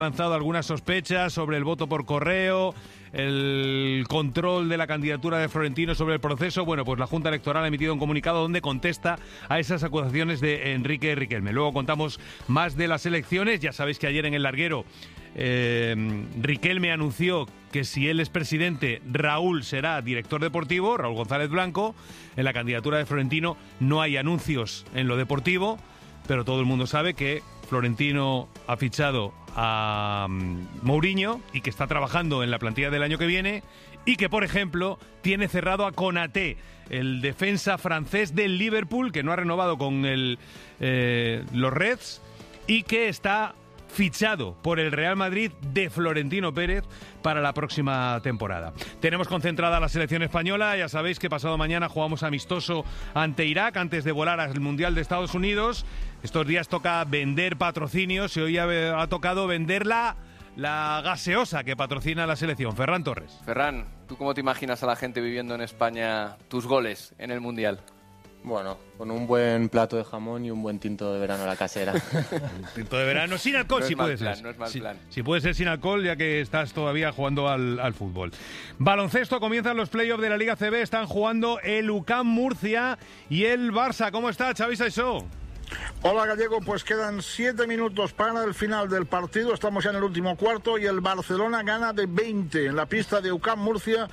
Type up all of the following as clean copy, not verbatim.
lanzado algunas sospechas sobre el voto por correo, el control de la candidatura de Florentino sobre el proceso. Bueno, pues la Junta Electoral ha emitido un comunicado donde contesta a esas acusaciones de Enrique Riquelme. Luego contamos más de las elecciones. Ya sabéis que ayer en el larguero Riquelme anunció que si él es presidente, Raúl será director deportivo, Raúl González Blanco. En la candidatura de Florentino no hay anuncios en lo deportivo, pero todo el mundo sabe que Florentino ha fichado a Mourinho y que está trabajando en la plantilla del año que viene y que, por ejemplo, tiene cerrado a Konaté, el defensa francés del Liverpool, que no ha renovado con los Reds y que está fichado por el Real Madrid de Florentino Pérez para la próxima temporada. Tenemos concentrada la selección española. Ya sabéis que pasado mañana jugamos amistoso ante Irak antes de volar al Mundial de Estados Unidos. Estos días toca vender patrocinios y hoy ha tocado vender la gaseosa que patrocina la selección. Ferran Torres. Ferran, ¿tú cómo te imaginas a la gente viviendo en España tus goles en el Mundial? Bueno, con un buen plato de jamón y un buen tinto de verano a la casera. Un tinto de verano sin alcohol, si puede ser. No es mal plan. Si puede ser sin alcohol, ya que estás todavía jugando al fútbol. Baloncesto, comienzan los playoffs de la Liga CB. Están jugando el UCAM Murcia y el Barça. ¿Cómo está, Xavi Saissó? Hola, Gallego, pues quedan 7 minutos para el final del partido, estamos ya en el último cuarto y el Barcelona gana de 20 en la pista de UCAM Murcia,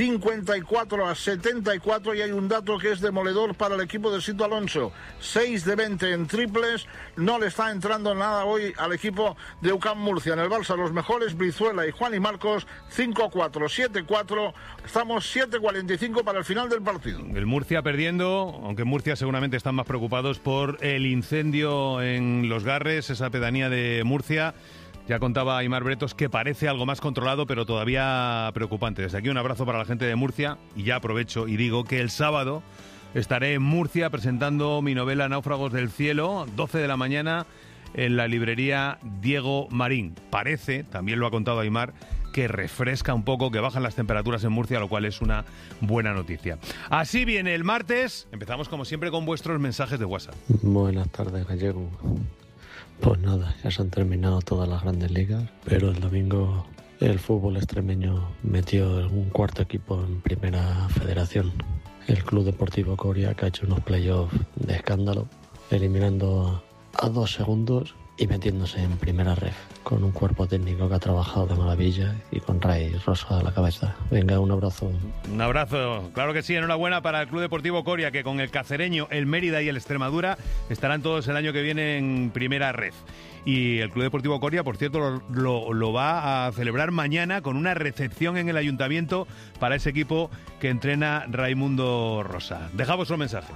54-74, y hay un dato que es demoledor para el equipo de Sito Alonso, 6 de 20 en triples, no le está entrando nada hoy al equipo de UCAM Murcia. En el Barça los mejores, Brizuela y Juan y Marcos, 5-4, 7-4, estamos 7:45 para el final del partido. El Murcia perdiendo, aunque en Murcia seguramente están más preocupados por el incendio en Los Garres, esa pedanía de Murcia. Ya contaba Aimar Bretos que parece algo más controlado, pero todavía preocupante. Desde aquí un abrazo para la gente de Murcia y ya aprovecho y digo que el sábado estaré en Murcia presentando mi novela Náufragos del Cielo, 12 de la mañana en la librería Diego Marín. Parece, también lo ha contado Aimar, que refresca un poco, que bajan las temperaturas en Murcia, lo cual es una buena noticia. Así viene el martes. Empezamos como siempre con vuestros mensajes de WhatsApp. Buenas tardes, Gallego. Pues nada, ya se han terminado todas las grandes ligas, pero el domingo el fútbol extremeño metió un cuarto equipo en primera federación. El Club Deportivo Coria, que ha hecho unos playoffs de escándalo, eliminando a 2 segundos y metiéndose en primera ref, con un cuerpo técnico que ha trabajado de maravilla y con Ray Rosa a la cabeza. Venga, un abrazo. Un abrazo, claro que sí, enhorabuena para el Club Deportivo Coria, que con el Cacereño, el Mérida y el Extremadura estarán todos el año que viene en primera ref. Y el Club Deportivo Coria, por cierto, lo va a celebrar mañana con una recepción en el Ayuntamiento para ese equipo que entrena Raimundo Rosa. Deja vuestros mensajes.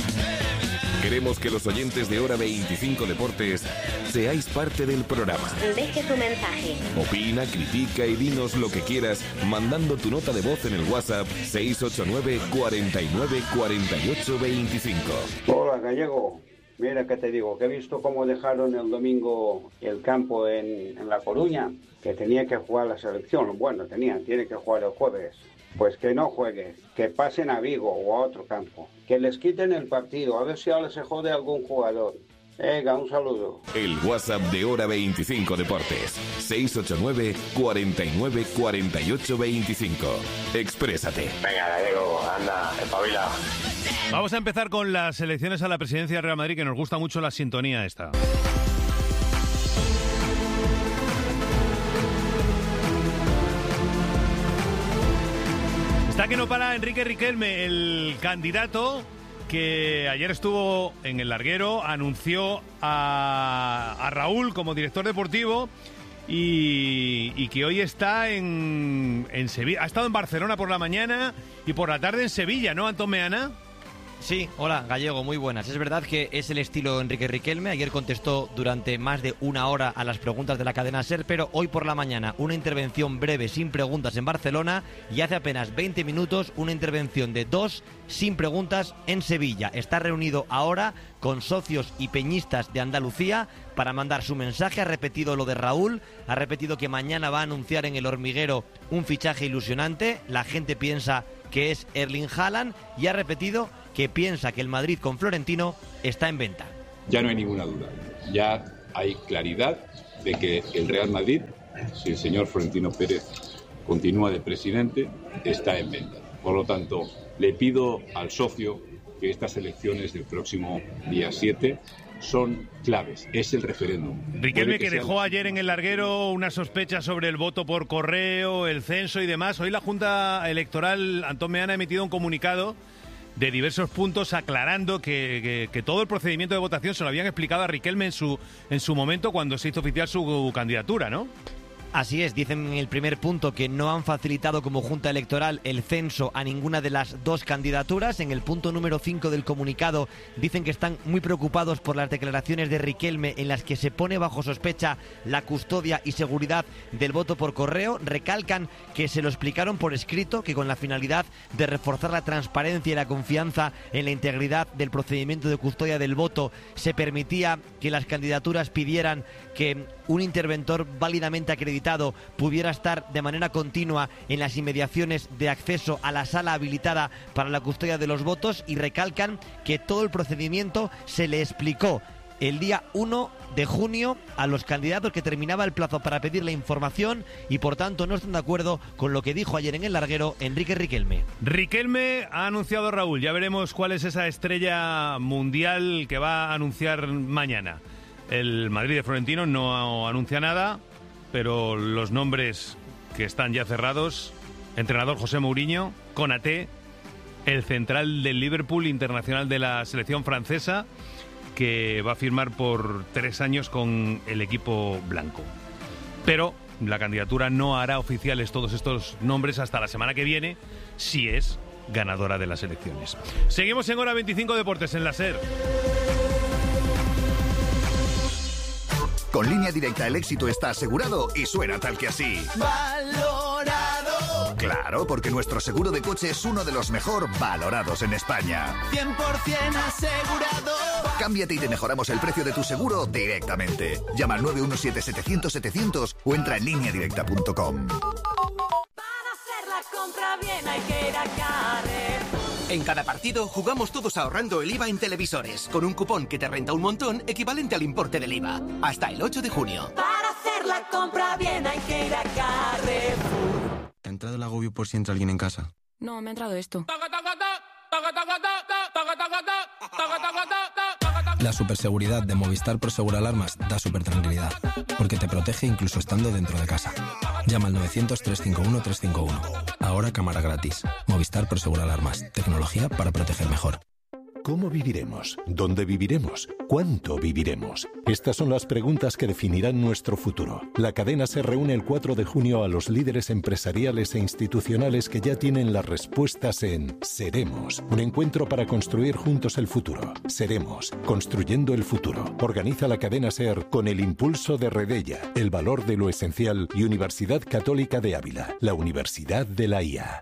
Queremos que los oyentes de Hora 25 Deportes seáis parte del programa. Deje tu mensaje. Opina, critica y dinos lo que quieras mandando tu nota de voz en el WhatsApp 689 49 48 25. Hola, Gallego. Mira que te digo, que he visto cómo dejaron el domingo el campo en La Coruña, que tenía que jugar la selección. Bueno, tiene que jugar el jueves. Pues que no juegue, que pasen a Vigo o a otro campo, que les quiten el partido, a ver si ahora se jode algún jugador. Venga, un saludo. El WhatsApp de Hora 25 Deportes, 689 49 48 25. Exprésate. Venga, Gallego, anda, espabila. Vamos a empezar con las elecciones a la presidencia del Real Madrid, que nos gusta mucho la sintonía esta. Está que no para Enrique Riquelme, el candidato que ayer estuvo en el larguero, anunció a Raúl como director deportivo y que hoy está en Sevilla. Ha estado en Barcelona por la mañana y por la tarde en Sevilla, ¿no, Antón Meana? Sí, hola, Gallego, muy buenas. Es verdad que es el estilo Enrique Riquelme. Ayer contestó durante más de una hora a las preguntas de la cadena SER, pero hoy por la mañana una intervención breve sin preguntas en Barcelona y hace apenas 20 minutos una intervención de 2 sin preguntas en Sevilla. Está reunido ahora con socios y peñistas de Andalucía para mandar su mensaje. Ha repetido lo de Raúl, ha repetido que mañana va a anunciar en El Hormiguero un fichaje ilusionante. La gente piensa que es Erling Haaland y ha repetido que piensa que el Madrid con Florentino está en venta. Ya no hay ninguna duda, ya hay claridad de que el Real Madrid, si el señor Florentino Pérez continúa de presidente, está en venta. Por lo tanto, le pido al socio que estas elecciones del próximo día 7 son claves, es el referéndum. Riquelme, que dejó ayer en el larguero una sospecha sobre el voto por correo, el censo y demás. Hoy la Junta Electoral, Antón Meana, ha emitido un comunicado de diversos puntos aclarando que todo el procedimiento de votación se lo habían explicado a Riquelme en su momento cuando se hizo oficial su candidatura, ¿no? Así es, dicen en el primer punto que no han facilitado como Junta Electoral el censo a ninguna de las dos candidaturas. En el punto número 5 del comunicado dicen que están muy preocupados por las declaraciones de Riquelme en las que se pone bajo sospecha la custodia y seguridad del voto por correo. Recalcan que se lo explicaron por escrito, que con la finalidad de reforzar la transparencia y la confianza en la integridad del procedimiento de custodia del voto se permitía que las candidaturas pidieran que un interventor válidamente acreditado pudiera estar de manera continua en las inmediaciones de acceso a la sala habilitada para la custodia de los votos, y recalcan que todo el procedimiento se le explicó el día 1 de junio a los candidatos, que terminaba el plazo para pedir la información, y por tanto no están de acuerdo con lo que dijo ayer en el larguero Enrique Riquelme. Riquelme ha anunciado, Raúl, ya veremos cuál es esa estrella mundial que va a anunciar mañana. El Madrid de Florentino no anuncia nada, pero los nombres que están ya cerrados: entrenador José Mourinho, Konaté, el central del Liverpool, internacional de la selección francesa, que va a firmar por 3 años con el equipo blanco. Pero la candidatura no hará oficiales todos estos nombres hasta la semana que viene, si es ganadora de las elecciones. Seguimos en Hora 25 Deportes en la SER. Con Línea Directa el éxito está asegurado y suena tal que así. ¡Valorado! Claro, porque nuestro seguro de coche es uno de los mejor valorados en España. 100% asegurado. Cámbiate y te mejoramos el precio de tu seguro directamente. Llama al 917-700-700 o entra en lineadirecta.com. Para hacer la compra bien hay que ir a Carrefour. En cada partido jugamos todos ahorrando el IVA en televisores, con un cupón que te renta un montón equivalente al importe del IVA. Hasta el 8 de junio. Para hacer la compra bien hay que ir a Carrefour. ¿Te ha entrado el agobio por si entra alguien en casa? No, me ha entrado esto. La superseguridad de Movistar Prosegur Alarmas da supertranquilidad, porque te protege incluso estando dentro de casa. Llama al 900-351-351. Ahora cámara gratis. Movistar Prosegur Alarmas. Tecnología para proteger mejor. ¿Cómo viviremos? ¿Dónde viviremos? ¿Cuánto viviremos? Estas son las preguntas que definirán nuestro futuro. La cadena se reúne el 4 de junio a los líderes empresariales e institucionales que ya tienen las respuestas en Seremos, un encuentro para construir juntos el futuro. Seremos, construyendo el futuro. Organiza la cadena SER con el impulso de Redella, el valor de lo esencial, y Universidad Católica de Ávila, la Universidad de la IA.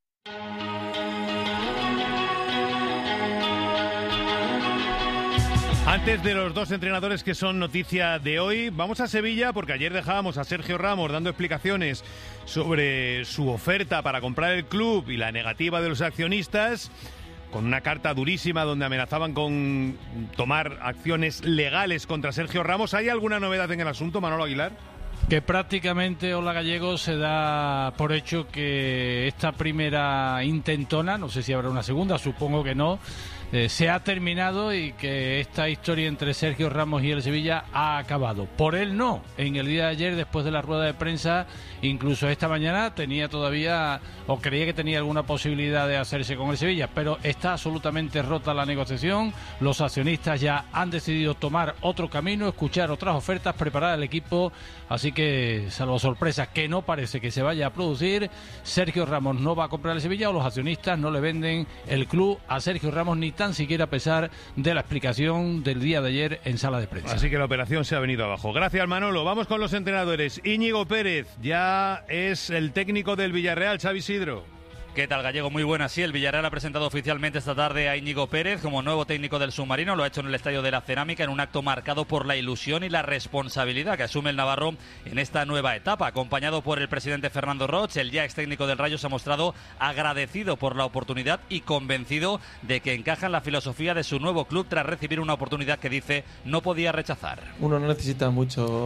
Antes de los dos entrenadores que son noticia de hoy, vamos a Sevilla, porque ayer dejábamos a Sergio Ramos dando explicaciones sobre su oferta para comprar el club y la negativa de los accionistas, con una carta durísima donde amenazaban con tomar acciones legales contra Sergio Ramos. ¿Hay alguna novedad en el asunto, Manolo Aguilar? Que prácticamente, hola Gallego, se da por hecho que esta primera intentona, no sé si habrá una segunda, supongo que no, se ha terminado, y que esta historia entre Sergio Ramos y el Sevilla ha acabado. Por él no. En el día de ayer, después de la rueda de prensa, incluso esta mañana tenía todavía, o creía que tenía alguna posibilidad de hacerse con el Sevilla, pero está absolutamente rota la negociación. Los accionistas ya han decidido tomar otro camino, escuchar otras ofertas, preparar el equipo, así que, salvo sorpresa que no parece que se vaya a producir, Sergio Ramos no va a comprar el Sevilla, o los accionistas no le venden el club a Sergio Ramos, ni tan siquiera a pesar de la explicación del día de ayer en sala de prensa. Así que la operación se ha venido abajo. Gracias, Manolo. Vamos con los entrenadores. Íñigo Pérez ya es el técnico del Villarreal. Xavi Isidro. ¿Qué tal, Gallego? Muy buenas. Sí, el Villarreal ha presentado oficialmente esta tarde a Íñigo Pérez como nuevo técnico del submarino. Lo ha hecho en el Estadio de la Cerámica, en un acto marcado por la ilusión y la responsabilidad que asume el navarro en esta nueva etapa. Acompañado por el presidente Fernando Roig, el ya ex técnico del Rayo se ha mostrado agradecido por la oportunidad y convencido de que encaja en la filosofía de su nuevo club tras recibir una oportunidad que dice no podía rechazar. Uno no necesita mucho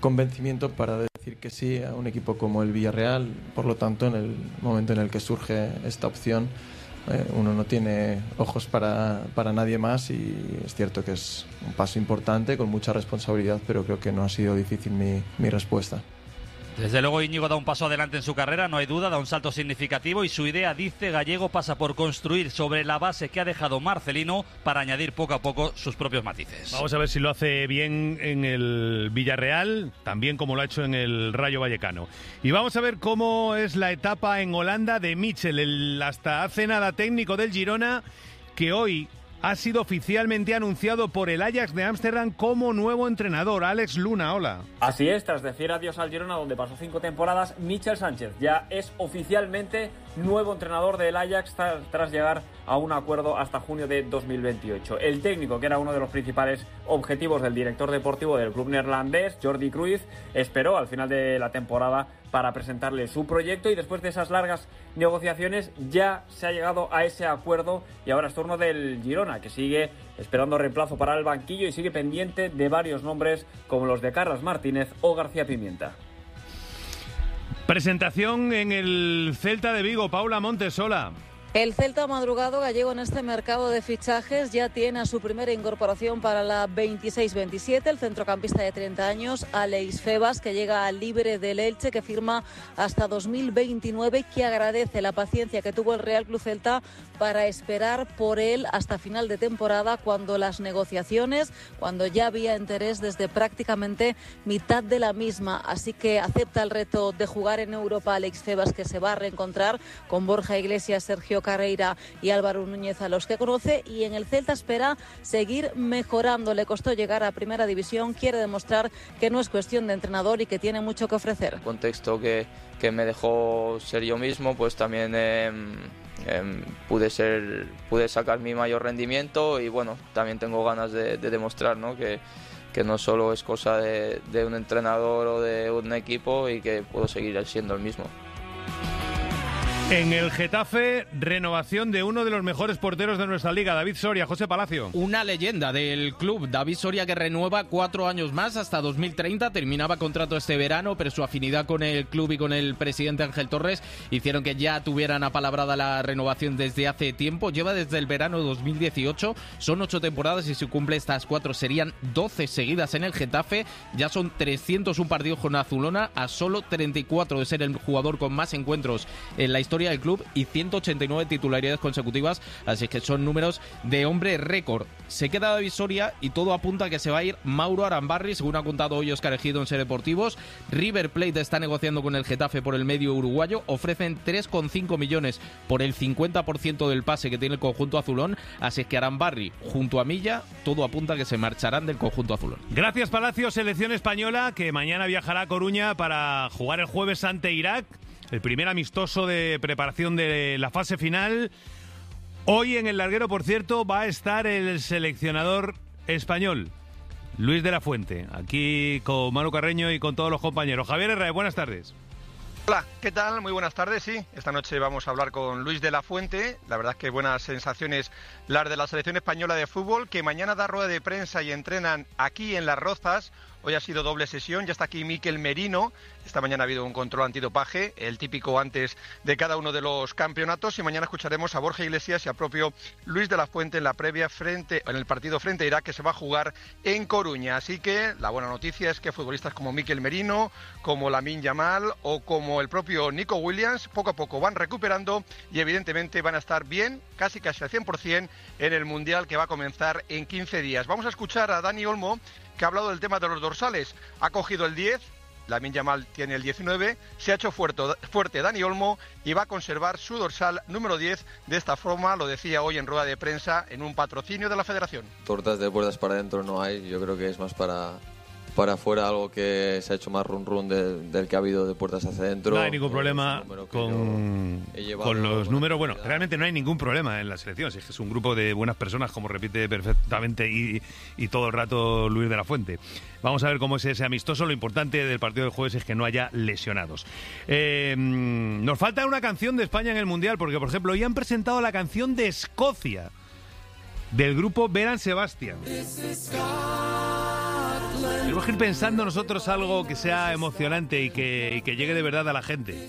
convencimiento para decir que sí a un equipo como el Villarreal. Por lo tanto, en el momento en el que surge esta opción, uno no tiene ojos para nadie más, y es cierto que es un paso importante con mucha responsabilidad, pero creo que no ha sido difícil mi respuesta. Desde luego Íñigo da un paso adelante en su carrera, no hay duda, da un salto significativo, y su idea, dice Gallego, pasa por construir sobre la base que ha dejado Marcelino para añadir poco a poco sus propios matices. Vamos a ver si lo hace bien en el Villarreal, también como lo ha hecho en el Rayo Vallecano. Y vamos a ver cómo es la etapa en Holanda de Michel, el hasta hace nada técnico del Girona, que hoy ha sido oficialmente anunciado por el Ajax de Ámsterdam como nuevo entrenador. Alex Luna, hola. Así es, tras decir adiós al Girona, donde pasó 5 temporadas, Michel Sánchez ya es oficialmente nuevo entrenador del Ajax tras llegar a un acuerdo hasta junio de 2028. El técnico, que era uno de los principales objetivos del director deportivo del club neerlandés, Jordi Cruyff, esperó al final de la temporada para presentarle su proyecto, y después de esas largas negociaciones ya se ha llegado a ese acuerdo, y ahora es turno del Girona, que sigue esperando reemplazo para el banquillo y sigue pendiente de varios nombres como los de Carlos Martínez o García Pimienta. Presentación en el Celta de Vigo, Paula Montes, hola. El Celta madrugado, Gallego, en este mercado de fichajes ya tiene a su primera incorporación para la 26-27, el centrocampista de 30 años, Alex Febas, que llega al libre del Elche, que firma hasta 2029, que agradece la paciencia que tuvo el Real Club Celta para esperar por él hasta final de temporada, cuando ya había interés desde prácticamente mitad de la misma. Así que acepta el reto de jugar en Europa Alex Febas, que se va a reencontrar con Borja Iglesias, Sergio Carreira y Álvaro Núñez, a los que conoce, y en el Celta espera seguir mejorando. Le costó llegar a Primera División, quiere demostrar que no es cuestión de entrenador y que tiene mucho que ofrecer. El contexto que me dejó ser yo mismo, pues también pude sacar mi mayor rendimiento, y bueno, también tengo ganas de demostrar, ¿no?, que no solo es cosa de un entrenador o de un equipo, y que puedo seguir siendo el mismo. En el Getafe, renovación de uno de los mejores porteros de nuestra liga, David Soria. José Palacio. Una leyenda del club, David Soria, que renueva 4 años más hasta 2030. Terminaba contrato este verano, pero su afinidad con el club y con el presidente Ángel Torres hicieron que ya tuvieran apalabrada la renovación desde hace tiempo. Lleva desde el verano 2018, son 8 temporadas, y si cumple estas 4 serían 12 seguidas en el Getafe. Ya son 301 partidos con Azulona, a solo 34 de ser el jugador con más encuentros en la historia del club, y 189 titularidades consecutivas, así que son números de hombre récord. Se queda David Soria y todo apunta a que se va a ir Mauro Arambarri, según ha contado hoy Óscar Ejido en Ser Deportivos. River Plate está negociando con el Getafe por el medio uruguayo, ofrecen 3,5 millones por el 50% del pase que tiene el conjunto azulón, así que Arambarri junto a Milla, todo apunta a que se marcharán del conjunto azulón. Gracias, Palacio. Selección española que mañana viajará a Coruña para jugar el jueves ante Irak, el primer amistoso de preparación de la fase final. Hoy en el larguero, por cierto, va a estar el seleccionador español, Luis de la Fuente, aquí con Manu Carreño y con todos los compañeros. Javier Herrera, buenas tardes. Hola, ¿qué tal? Muy buenas tardes, sí. Esta noche vamos a hablar con Luis de la Fuente. La verdad es que buenas sensaciones las de la selección española de fútbol, que mañana da rueda de prensa y entrenan aquí en Las Rozas. Hoy ha sido doble sesión, ya está aquí Mikel Merino. Esta mañana ha habido un control antidopaje, el típico antes de cada uno de los campeonatos, y mañana escucharemos a Borja Iglesias y al propio Luis de la Fuente en la previa en el partido frente a Irak, que se va a jugar en Coruña. Así que la buena noticia es que futbolistas como Mikel Merino, como Lamine Yamal o como el propio Nico Williams, poco a poco van recuperando y evidentemente van a estar bien, casi al 100% en el Mundial, que va a comenzar en 15 días. Vamos a escuchar a Dani Olmo, que ha hablado del tema de los dorsales. Ha cogido el 10, Lamine Yamal tiene el 19, se ha hecho fuerte Dani Olmo y va a conservar su dorsal número 10. De esta forma, lo decía hoy en rueda de prensa, en un patrocinio de la Federación. Tortas de puertas para adentro no hay, yo creo que es más para afuera, algo que se ha hecho más run del que ha habido de puertas hacia adentro. No hay ningún problema con los números. Bueno, realmente no hay ningún problema en la selección. Es que es un grupo de buenas personas, como repite perfectamente y todo el rato Luis de la Fuente. Vamos a ver cómo es ese amistoso. Lo importante del partido del jueves es que no haya lesionados. Nos falta una canción de España en el Mundial, porque, por ejemplo, hoy han presentado la canción de Escocia, del grupo Beran Sebastian. Tenemos que ir pensando nosotros algo que sea emocionante y que llegue de verdad a la gente.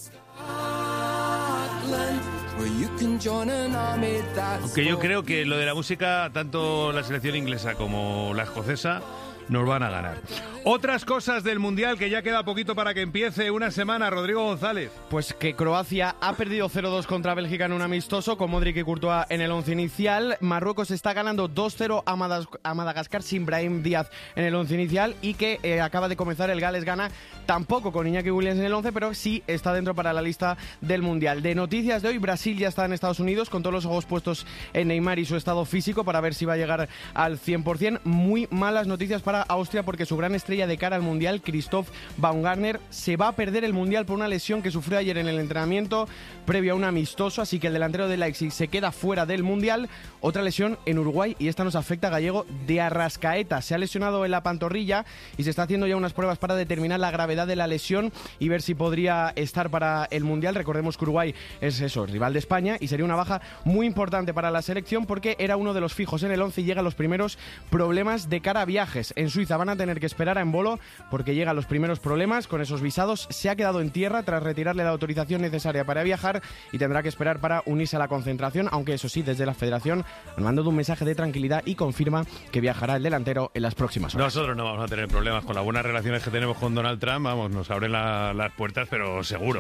Aunque yo creo que lo de la música, tanto la selección inglesa como la escocesa, nos van a ganar. Otras cosas del Mundial, que ya queda poquito para que empiece, una semana, Rodrigo González. Pues que Croacia ha perdido 0-2 contra Bélgica en un amistoso, con Modric y Courtois en el once inicial. Marruecos está ganando 2-0 a Madagascar sin Brahim Díaz en el once inicial, y que acaba de comenzar el Gales-Ghana, tampoco con Iñaki Williams en el once, pero sí está dentro para la lista del Mundial. De noticias de hoy, Brasil ya está en Estados Unidos, con todos los ojos puestos en Neymar y su estado físico para ver si va a llegar al 100%. Muy malas noticias para Austria, porque su gran estrella de cara al Mundial, Christoph Baumgartner, se va a perder el Mundial por una lesión que sufrió ayer en el entrenamiento previo a un amistoso, así que el delantero de Leipzig se queda fuera del Mundial. Otra lesión en Uruguay, y esta nos afecta, Gallego, de Arrascaeta. Se ha lesionado en la pantorrilla y se está haciendo ya unas pruebas para determinar la gravedad de la lesión y ver si podría estar para el Mundial. Recordemos que Uruguay es eso, rival de España, y sería una baja muy importante para la selección, porque era uno de los fijos en el 11 y llegan los primeros problemas de cara a viajes. En Suiza van a tener que esperar a Embolo porque llegan los primeros problemas con esos visados. Se ha quedado en tierra tras retirarle la autorización necesaria para viajar y tendrá que esperar para unirse a la concentración, aunque eso sí, desde la Federación han mandado un mensaje de tranquilidad y confirma que viajará el delantero en las próximas horas. Nosotros no vamos a tener problemas con las buenas relaciones que tenemos con Donald Trump, vamos, nos abren las puertas, pero seguro.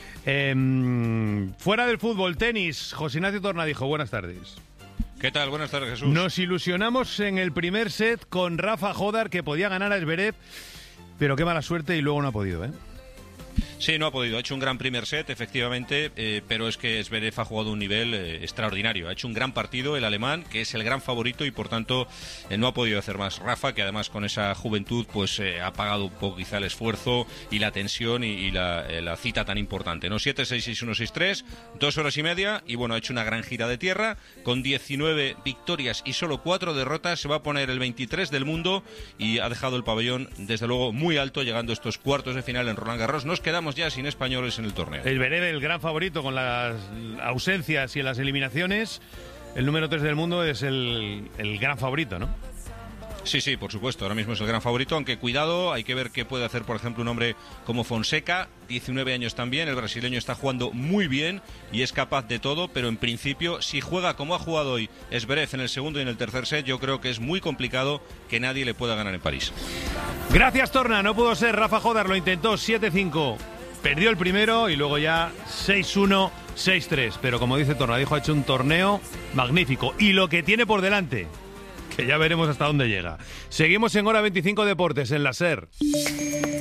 Fuera del fútbol, tenis, José Ignacio Tornadijo, buenas tardes. ¿Qué tal? Buenas tardes, Jesús. Nos ilusionamos en el primer set con Rafa Jodar, que podía ganar a Zverev, pero qué mala suerte y luego no ha podido, ¿eh? Sí, no ha podido. Ha hecho un gran primer set, efectivamente, pero es que Zverev ha jugado un nivel extraordinario. Ha hecho un gran partido el alemán, que es el gran favorito, y por tanto no ha podido hacer más. Rafa, que además con esa juventud pues ha pagado un poco quizá el esfuerzo y la tensión y la cita tan importante, ¿no? 7-6, 6-1, 6-3, 2 horas y media, y bueno, ha hecho una gran gira de tierra, con 19 victorias y solo 4 derrotas. Se va a poner el 23 del mundo y ha dejado el pabellón, desde luego, muy alto, llegando a estos cuartos de final en Roland Garros. Nos quedamos ya sin españoles en el torneo. El Zverev, el gran favorito, con las ausencias y en las eliminaciones, el número 3 del mundo es el gran favorito, ¿no? Sí, sí, por supuesto, ahora mismo es el gran favorito, aunque cuidado, hay que ver qué puede hacer, por ejemplo, un hombre como Fonseca, 19 años también. El brasileño está jugando muy bien y es capaz de todo, pero en principio, si juega como ha jugado hoy Zverev en el segundo y en el tercer set, yo creo que es muy complicado que nadie le pueda ganar en París. Gracias, Torna, no pudo ser. Rafa Jodar lo intentó, 7-5, perdió el primero y luego ya 6-1, 6-3, pero como dice Tornadijo, ha hecho un torneo magnífico, y lo que tiene por delante, que ya veremos hasta dónde llega. Seguimos en Hora 25 Deportes, en la SER.